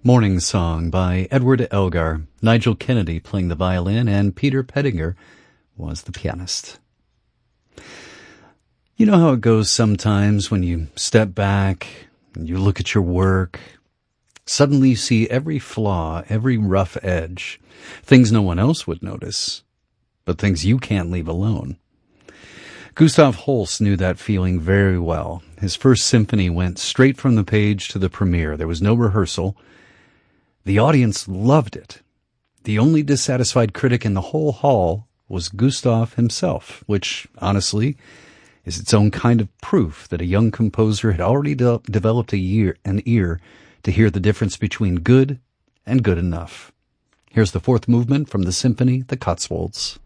Morning Song by Edward Elgar, Nigel Kennedy playing the violin, and Peter Pettinger was the pianist. You know how it goes sometimes when you step back and you look at your work. Suddenly you see every flaw, every rough edge, things no one else would notice, but things you can't leave alone. Gustav Holst knew that feeling very well. His first symphony went straight from the page to the premiere. There was no rehearsal. The audience loved it. The only dissatisfied critic in the whole hall was Gustav himself, which, honestly, is its own kind of proof that a young composer had already developed an ear to hear the difference between good and good enough. Here's the fourth movement from the symphony, The Cotswolds.